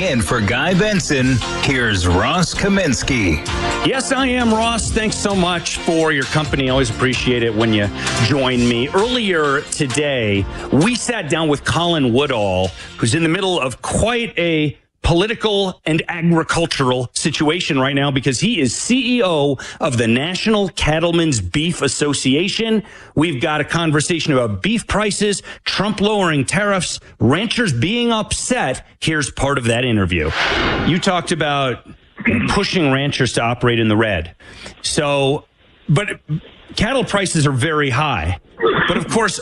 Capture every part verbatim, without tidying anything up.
in for Guy Benson, here's Ross Kaminsky. Yes, I am, Ross. Thanks so much for your company. I always appreciate it when you join me. Earlier today, we sat down with Colin Woodall, who's in the middle of quite a political and agricultural situation right now because he is C E O of the National Cattlemen's Beef Association. We've got a conversation about beef prices, Trump lowering tariffs, ranchers being upset. Here's part of that interview. You talked about pushing ranchers to operate in the red. So, but cattle prices are very high. But of course,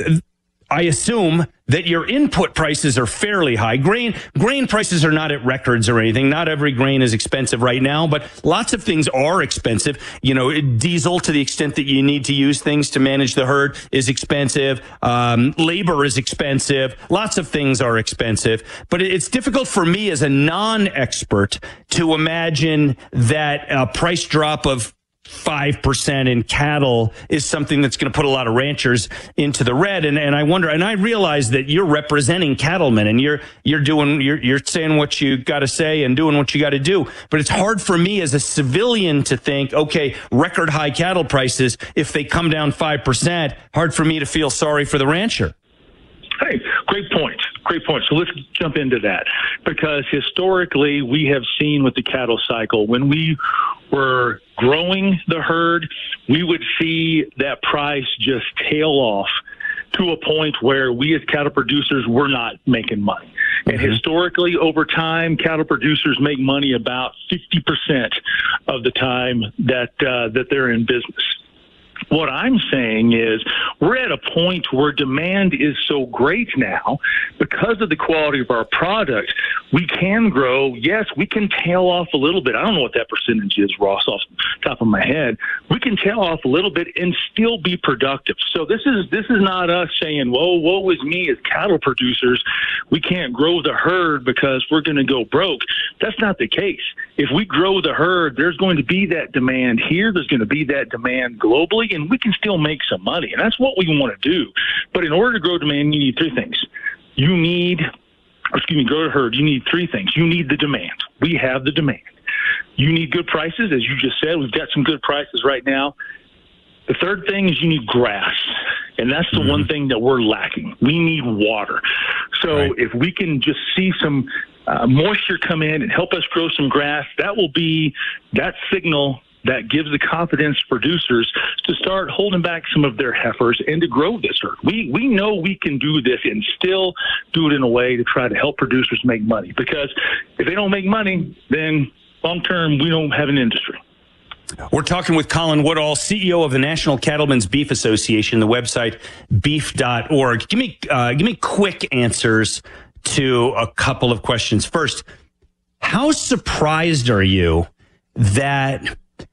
I assume that your input prices are fairly high. Grain grain prices are not at records or anything. Not every grain is expensive right now, but lots of things are expensive. You know, diesel, to the extent that you need to use things to manage the herd, is expensive. Um, labor is expensive. Lots of things are expensive. But it's difficult for me as a non-expert to imagine that a price drop of five percent in cattle is something that's going to put a lot of ranchers into the red. And, and I wonder, and I realize that you're representing cattlemen and you're, you're doing, you're, you're saying what you got to say and doing what you got to do. But it's hard for me as a civilian to think, okay, record high cattle prices, if they come down five percent, hard for me to feel sorry for the rancher. Hey, great point. Great point. So let's jump into that, because historically we have seen with the cattle cycle, when we were growing the herd, we would see that price just tail off to a point where we as cattle producers were not making money. And mm-hmm. historically, over time, cattle producers make money about fifty percent of the time that uh, that they're in business. What I'm saying is we're at a point where demand is so great now because of the quality of our product. We can grow. Yes, we can tail off a little bit. I don't know what that percentage is, Ross, off the top of my head. We can tail off a little bit and still be productive. So this is this is not us saying, whoa, woe is me as cattle producers. We can't grow the herd because we're going to go broke. That's not the case. If we grow the herd, there's going to be that demand here. There's going to be that demand globally, and we can still make some money. And that's what we want to do. But in order to grow demand, you need three things. You need, excuse me, grow the herd. You need three things. You need the demand. We have the demand. You need good prices. As you just said, we've got some good prices right now. The third thing is you need grass. And that's the mm-hmm. one thing that we're lacking. We need water. So right. if we can just see some uh, moisture come in and help us grow some grass, that will be that signal that gives the confidence to producers to start holding back some of their heifers and to grow this herd. We we know we can do this and still do it in a way to try to help producers make money, because if they don't make money, then long term we don't have an industry. We're talking with Colin Woodall, C E O of the National Cattlemen's Beef Association, the website beef dot org. Give me uh, give me quick answers to a couple of questions. First, how surprised are you that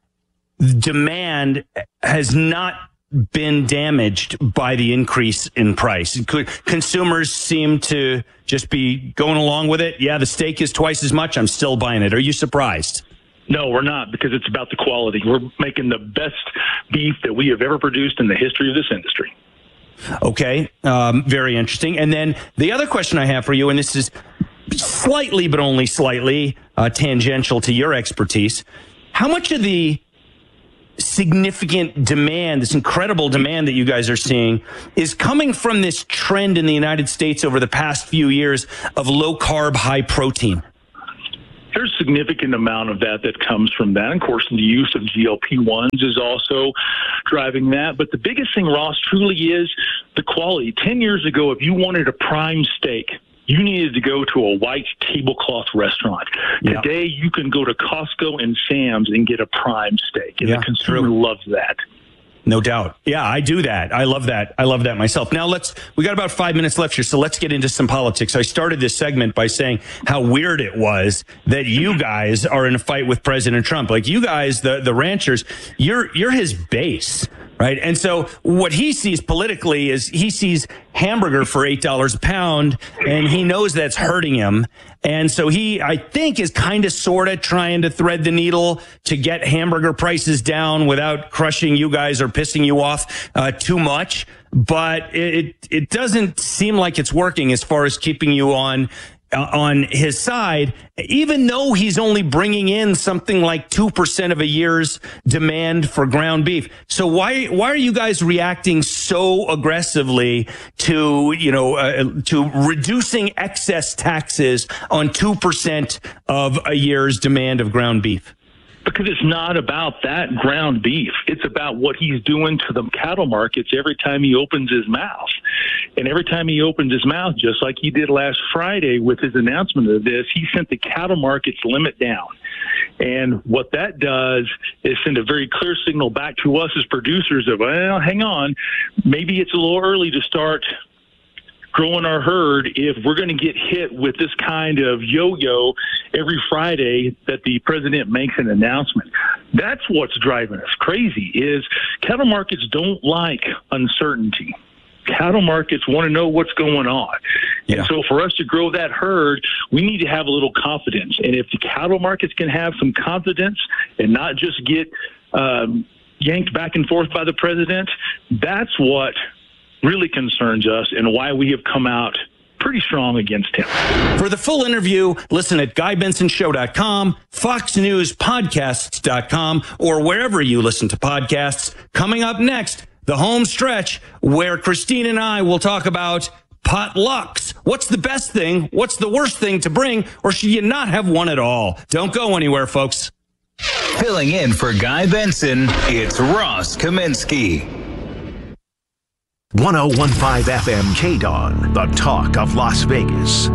demand has not been damaged by the increase in price? Consumers seem to just be going along with it. Yeah, the steak is twice as much. I'm still buying it. Are you surprised? No, we're not, because it's about the quality. We're making the best beef that we have ever produced in the history of this industry. Okay, um, very interesting. And then the other question I have for you, and this is slightly, but only slightly uh, tangential to your expertise. How much of the significant demand, this incredible demand that you guys are seeing, is coming from this trend in the United States over the past few years of low carb, high protein? There's a significant amount of that that comes from that. And of course, the use of G L P ones is also driving that. But the biggest thing, Ross, truly is the quality. Ten years ago, if you wanted a prime steak, you needed to go to a white tablecloth restaurant. Yeah. Today, you can go to Costco and Sam's and get a prime steak, and yeah, the consumer true. loves that. No doubt. Yeah, I do that. I love that. I love that myself. Now let's, we got about five minutes left here, so let's get into some politics. I started this segment by saying how weird it was that you guys are in a fight with President Trump. Like, you guys, the, the ranchers, you're, you're his base, right? And so what he sees politically is he sees hamburger for eight dollars a pound, and he knows that's hurting him. And so he, I think, is kind of sort of trying to thread the needle to get hamburger prices down without crushing you guys or pissing you off uh, too much. But it, it doesn't seem like it's working as far as keeping you on on his side, even though he's only bringing in something like two percent of a year's demand for ground beef. So why why are you guys reacting so aggressively to, you know, uh, to reducing excess taxes on two percent of a year's demand of ground beef? Because it's not about that ground beef. It's about what he's doing to the cattle markets every time he opens his mouth. And every time he opens his mouth, just like he did last Friday with his announcement of this, he sent the cattle markets limit down. And what that does is send a very clear signal back to us as producers of, well, hang on, maybe it's a little early to start growing our herd if we're going to get hit with this kind of yo-yo every Friday that the president makes an announcement. That's what's driving us crazy, is cattle markets don't like uncertainty. Cattle markets want to know what's going on. Yeah. And so for us to grow that herd, we need to have a little confidence. And if the cattle markets can have some confidence and not just get um, yanked back and forth by the president, that's what really concerns us and why we have come out pretty strong against him. For the full interview, listen at guy benson show dot com, fox news podcasts dot com, or wherever you listen to podcasts. Coming up next, the home stretch, where Christine and I will talk about potlucks. What's the best thing? What's the worst thing to bring? Or should you not have one at all? Don't go anywhere, folks. Filling in for Guy Benson, it's Ross Kaminsky. one oh one point five F M K D O N, the talk of Las Vegas.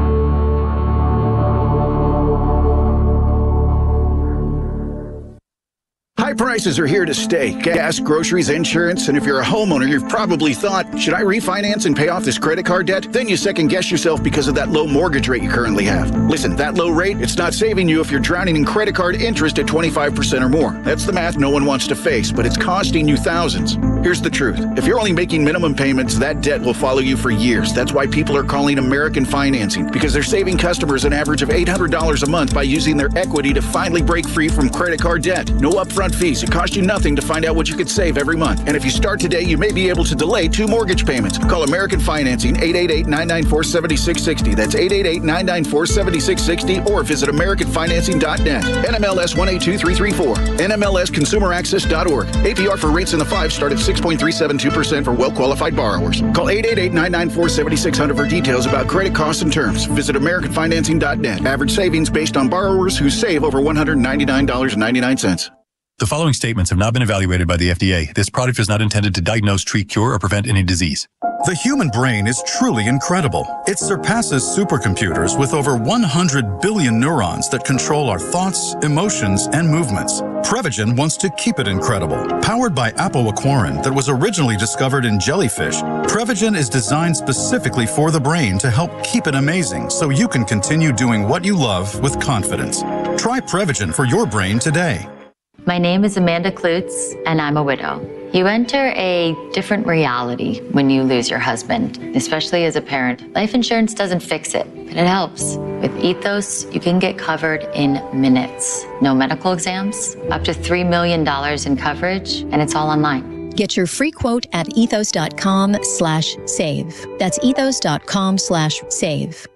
High prices are here to stay. Gas, groceries, insurance, and if you're a homeowner, you've probably thought, should I refinance and pay off this credit card debt? Then you second guess yourself because of that low mortgage rate you currently have. Listen, that low rate, it's not saving you if you're drowning in credit card interest at twenty-five percent or more. That's the math no one wants to face, but it's costing you thousands. Here's the truth. If you're only making minimum payments, that debt will follow you for years. That's why people are calling American Financing, because they're saving customers an average of eight hundred dollars a month by using their equity to finally break free from credit card debt. No upfront fees. It costs you nothing to find out what you could save every month. And if you start today, you may be able to delay two mortgage payments. Call American Financing, eight eight eight, nine nine four, seven six six zero. That's eight eight eight, nine nine four, seven six six zero, or visit american financing dot net. N M L S one eight two three three four. N M L S consumer access dot org. A P R for rates in the five start at six point three seven two percent for well-qualified borrowers. Call eight eight eight, nine nine four, seven six zero zero for details about credit costs and terms. Visit american financing dot net. Average savings based on borrowers who save over one hundred ninety-nine dollars and ninety-nine cents. The following statements have not been evaluated by the F D A. This product is not intended to diagnose, treat, cure, or prevent any disease. The human brain is truly incredible. It surpasses supercomputers with over one hundred billion neurons that control our thoughts, emotions, and movements. Prevagen wants to keep it incredible. Powered by apoaquarin that was originally discovered in jellyfish, Prevagen is designed specifically for the brain to help keep it amazing so you can continue doing what you love with confidence. Try Prevagen for your brain today. My name is Amanda Klutz, and I'm a widow. You enter a different reality when you lose your husband, especially as a parent. Life insurance doesn't fix it, but it helps. With Ethos, you can get covered in minutes. No medical exams, up to three million dollars in coverage, and it's all online. Get your free quote at ethos.com slash save. That's ethos.com slash save.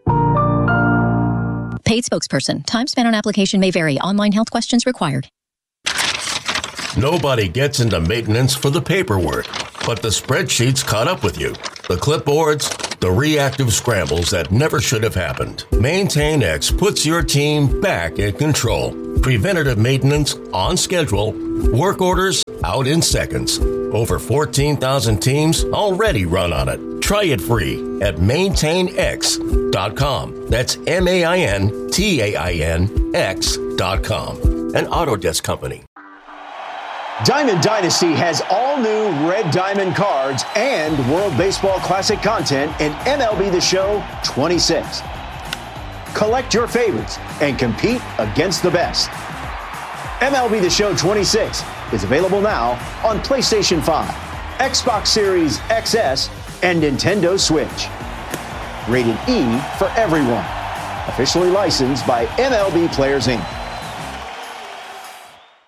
Paid spokesperson. Time spent on application may vary. Online health questions required. Nobody gets into maintenance for the paperwork, but the spreadsheets caught up with you. The clipboards, the reactive scrambles that never should have happened. MaintainX puts your team back in control. Preventative maintenance on schedule. Work orders out in seconds. Over fourteen thousand teams already run on it. Try it free at maintain x dot com. That's M A I N T A I N X dot com. An Autodesk company. Diamond Dynasty has all new Red Diamond cards and World Baseball Classic content in M L B The Show twenty-six. Collect your favorites and compete against the best. M L B The Show twenty-six is available now on PlayStation five, Xbox Series X S, and Nintendo Switch. Rated E for everyone. Officially licensed by M L B Players Incorporated.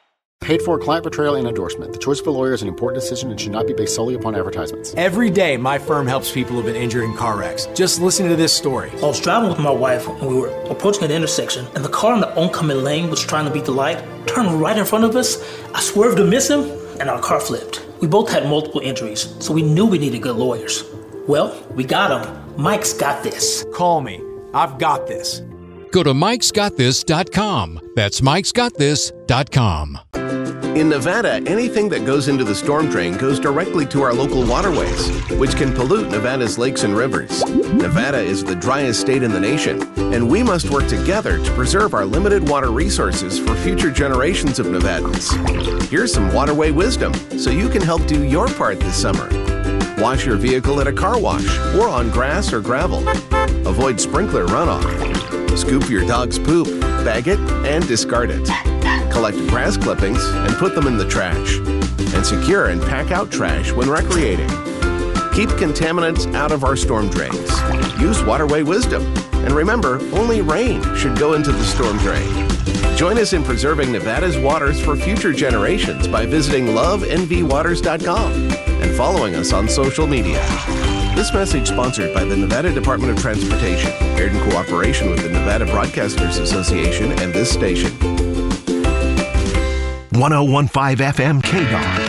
Paid for client portrayal and endorsement. The choice of a lawyer is an important decision and should not be based solely upon advertisements. Every day, my firm helps people who've been injured in car wrecks. Just listen to this story. I was driving with my wife when we were approaching an intersection, and the car in the oncoming lane was trying to beat the light, turned right in front of us. I swerved to miss him, and our car flipped. We both had multiple injuries, so we knew we needed good lawyers. Well, we got them. Mike's got this. Call me. I've got this. Go to mikes got this dot com. That's mikes got this dot com. In Nevada, anything that goes into the storm drain goes directly to our local waterways, which can pollute Nevada's lakes and rivers. Nevada is the driest state in the nation, and we must work together to preserve our limited water resources for future generations of Nevadans. Here's some waterway wisdom so you can help do your part this summer. Wash your vehicle at a car wash or on grass or gravel. Avoid sprinkler runoff. Scoop your dog's poop, bag it, and discard it. Collect grass clippings and put them in the trash. And secure and pack out trash when recreating. Keep contaminants out of our storm drains. Use waterway wisdom. And remember, only rain should go into the storm drain. Join us in preserving Nevada's waters for future generations by visiting love n v waters dot com and following us on social media. This message sponsored by the Nevada Department of Transportation, aired in cooperation with the Nevada Broadcasters Association and this station. ten fifteen F M K D O S.